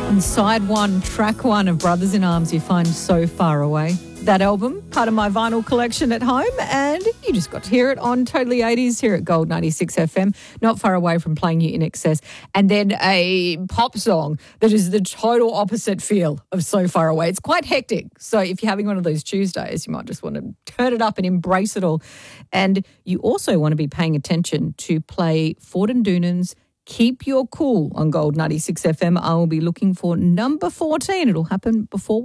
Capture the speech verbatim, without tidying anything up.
And side one, track one of Brothers in Arms, you find So Far Away. That album, part of my vinyl collection at home, and you just got to hear it on Totally eighties here at Gold ninety-six F M, not far away from playing you In Excess. And then a pop song that is the total opposite feel of So Far Away. It's quite hectic. So if you're having one of those Tuesdays, you might just want to turn it up and embrace it all. And you also want to be paying attention to play Ford and Doonan's Keep Your Cool on Gold ninety-six F M. I will be looking for number fourteen. It'll happen before